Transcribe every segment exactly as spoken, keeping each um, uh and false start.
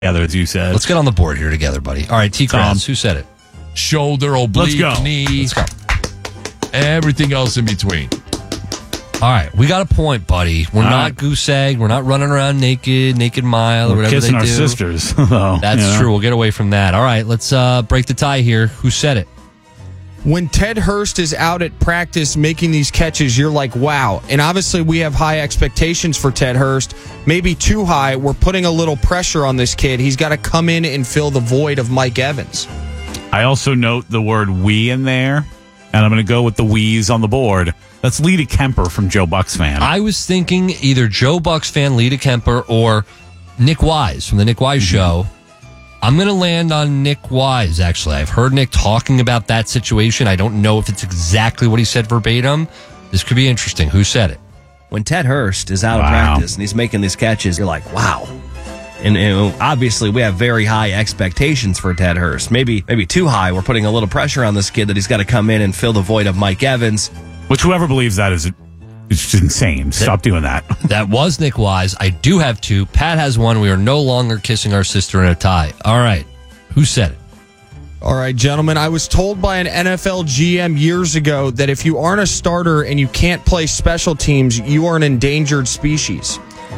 together, as you said. Let's get on the board here together, buddy. All right, T-Kraz, who said it? Shoulder, oblique, Let's go. knee. Let's go. Everything else in between. All right, we got a point, buddy. We're All not right. goose egg. We're not running around naked, naked mile, or We're whatever kissing they our do. sisters. Though, That's you know? true. We'll get away from that. All right, let's uh, break the tie here. Who said it? When Ted Hurst is out at practice making these catches, you're like, wow. And obviously we have high expectations for Ted Hurst, maybe too high. We're putting a little pressure on this kid. He's got to come in and fill the void of Mike Evans. I also note the word we in there, and I'm going to go with the we's on the board. That's Lita Kemper from Joe Buck's fan. I was thinking either Joe Buck's fan, Lita Kemper, or Nick Wise from the Nick Wise Mm-hmm. Show. I'm going to land on Nick Wise, actually. I've heard Nick talking about that situation. I don't know if it's exactly what he said verbatim. This could be interesting. Who said it? When Ted Hurst is out Wow. of practice and he's making these catches, you're like, wow. And, and obviously, we have very high expectations for Ted Hurst. Maybe maybe too high. We're putting a little pressure on this kid that he's got to come in and fill the void of Mike Evans. Which whoever believes that is it's insane. Stop doing that. That was Nick Wise. I do have two. Pat has one. We are no longer kissing our sister in a tie. All right. Who said it? All right, gentlemen, I was told by an N F L G M years ago that if you aren't a starter and you can't play special teams, you are an endangered species.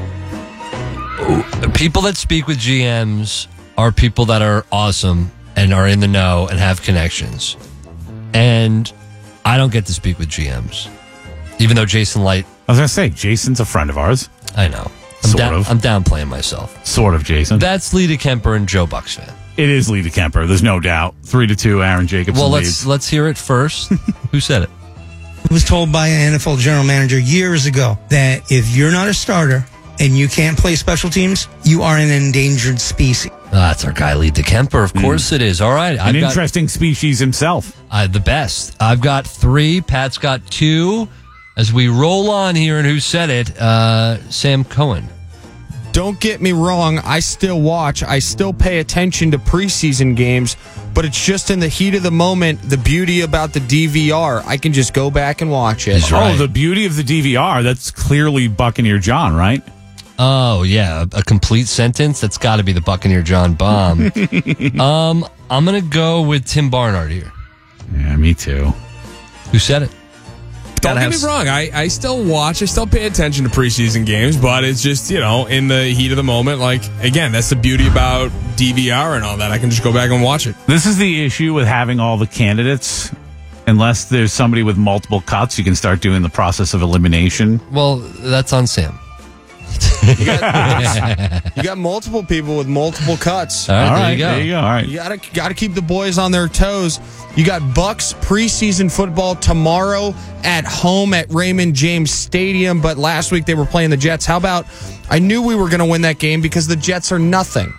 People that speak with G Ms are people that are awesome and are in the know and have connections. And I don't get to speak with G Ms. Even though Jason Light, I was going to say, Jason's a friend of ours. I know. I'm, Sort down, of. I'm downplaying myself. Sort of, Jason. That's Lita Kemper and Joe Buck's fan. It is Lita Kemper. There's no doubt. Three to two, Aaron Jacobson Well, let's leads. let's hear it first. Who said it? I was told by an N F L general manager years ago that if you're not a starter and you can't play special teams, you are an endangered species. Ah, that's our guy, Lita Kemper. Of course it is. All right. An I've got interesting species himself. uh, the best. I've got three. Pat's got two. As we roll on here and who said it, uh, Sam Cohen. Don't get me wrong, I still watch, I still pay attention to preseason games, but it's just in the heat of the moment, the beauty about the D V R. I can just go back and watch it. He's right. Oh, the beauty of the D V R. That's clearly Buccaneer John, right? Oh, yeah. A, a complete sentence. That's got to be the Buccaneer John Bomb. um, I'm going to go with Tim Barnard here. Yeah, me too. Who said it? Don't Gotta get me have- wrong. I, I still watch. I still pay attention to preseason games, but it's just, you know, in the heat of the moment. Like, again, that's the beauty about D V R and all that. I can just go back and watch it. This is the issue with having all the candidates. Unless there's somebody with multiple cuts, you can start doing the process of elimination. Well, that's on Sam. You got, you got multiple people with multiple cuts. All right, All there right, you go. there you go. All right. You gotta gotta keep the boys on their toes. You got Bucks preseason football tomorrow at home at Raymond James Stadium, but last week they were playing the Jets. How about I knew we were gonna win that game because the Jets are nothing.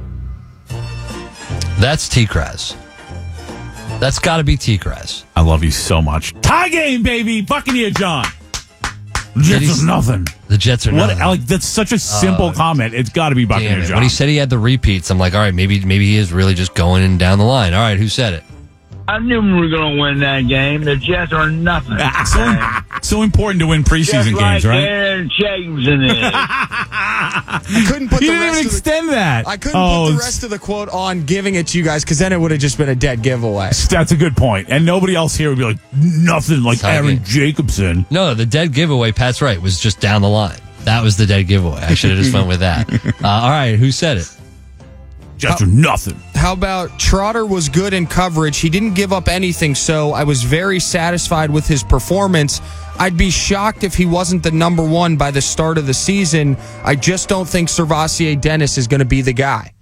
That's T-Kraz. That's got to be T-Kraz. I love you so much. Tie game, baby. Buccaneer John. Jets Did he- is nothing. The Jets are What? nothing. Like that's such a simple comment. It's got to be Damn Buccaneer it. John. When he said he had the repeats, I'm like, all right, maybe maybe he is really just going and down the line. All right, who said it? I knew we were going to win that game. The Jets are nothing. so, so important to win preseason Just like games, right? Aaron Jacobson is. I couldn't put You the didn't rest even of the, extend that. I couldn't oh, put the rest of the quote on giving it to you guys because then it would have just been a dead giveaway. That's a good point. And nobody else here would be like, nothing like Tie Aaron game. Jacobson. No, the dead giveaway, Pat's right, was just down the line. That was the dead giveaway. I should have just went with that. Uh, all right, who said it? Jets are nothing. How about Trotter was good in coverage. He didn't give up anything, so I was very satisfied with his performance. I'd be shocked if he wasn't the number one by the start of the season. I just don't think Servassier Dennis is going to be the guy.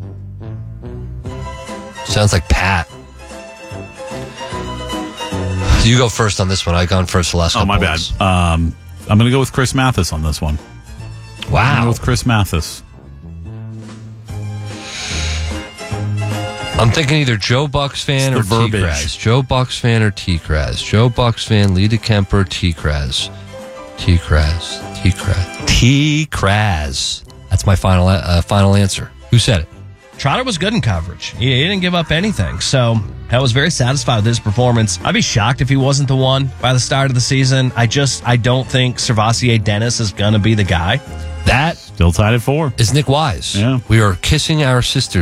Sounds like Pat. You go first on this one. I've gone first the last Oh, couple my bad. ones. Um, I'm going to go with Chris Mathis on this one. I'm going to Wow. go with Chris Mathis. I'm thinking either Joe Bucks fan or It's the verbiage. T-Kraz. Joe Bucks fan or T-Kraz. Joe Bucks fan, Lita Kemper, T-Kraz. T-Kraz. T-Kraz. T-Kraz. That's my final uh, final answer. Who said it? Trotter was good in coverage. He, he didn't give up anything. So I was very satisfied with his performance. I'd be shocked if he wasn't the one by the start of the season. I just, I don't think Servassier Dennis is going to be the guy. That Still tied at four. is Nick Wise. Yeah. We are kissing our sisters.